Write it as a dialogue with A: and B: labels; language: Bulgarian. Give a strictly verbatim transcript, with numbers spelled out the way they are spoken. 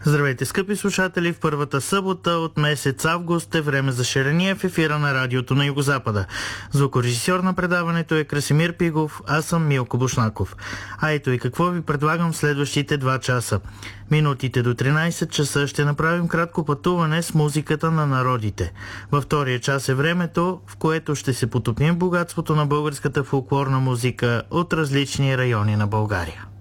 A: Здравейте, скъпи слушатели! В първата събота от месец август е време за ширения в ефира на радиото на Югозапада. Звукорежисьор на предаването е Красимир Пигов, аз съм Милко Бушнаков. А ето и какво ви предлагам в следващите два часа. Минутите до тринайсет часа ще направим кратко пътуване с музиката на народите. Във втория час е времето, в което ще се потопим в богатството на българската фолклорна музика от различни райони на България.